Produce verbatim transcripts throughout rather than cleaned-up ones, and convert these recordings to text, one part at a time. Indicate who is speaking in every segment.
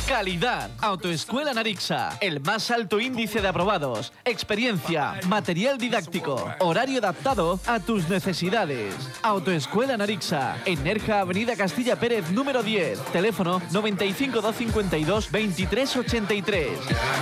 Speaker 1: Calidad. Autoescuela Narixa. El más alto índice de aprobados. Experiencia. Material didáctico. Horario adaptado a tus necesidades. Autoescuela Narixa. En Nerja, Avenida Castilla Pérez, número diez. Teléfono noventa y cinco, doscientos cincuenta y dos, veintitrés ochenta y tres.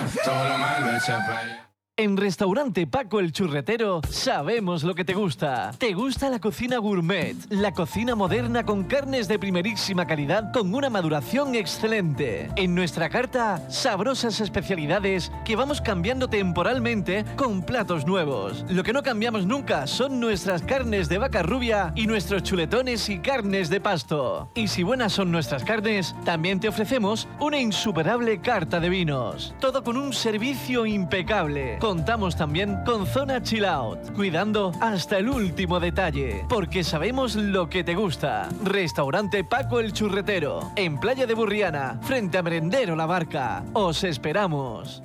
Speaker 1: En Restaurante Paco el Churretero sabemos lo que te gusta. ¿Te gusta la cocina gourmet? La cocina moderna con carnes de primerísima calidad con una maduración excelente. En nuestra carta, sabrosas especialidades que vamos cambiando temporalmente con platos nuevos. Lo que no cambiamos nunca son nuestras carnes de vaca rubia y nuestros chuletones y carnes de pasto. Y si buenas son nuestras carnes, también te ofrecemos una insuperable carta de vinos. Todo con un servicio impecable. Contamos también con zona chill out, cuidando hasta el último detalle, porque sabemos lo que te gusta. Restaurante Paco el Churretero, en Playa de Burriana, frente a Merendero La Barca. Os esperamos.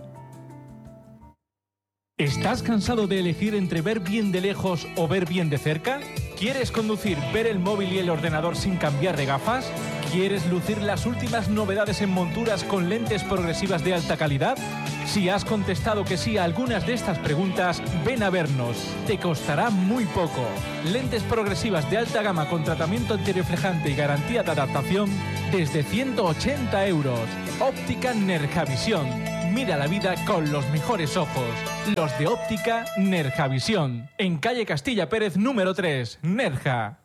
Speaker 2: ¿Estás cansado de elegir entre ver bien de lejos o ver bien de cerca? ¿Quieres conducir, ver el móvil y el ordenador sin cambiar de gafas? ¿Quieres lucir las últimas novedades en monturas con lentes progresivas de alta calidad? Si has contestado que sí a algunas de estas preguntas, ven a vernos. Te costará muy poco. Lentes progresivas de alta gama con tratamiento antirreflejante y garantía de adaptación desde ciento ochenta euros. Óptica Nerjavisión. Mira la vida con los mejores ojos. Los de Óptica Nerjavisión. En calle Castilla Pérez número tres, Nerja.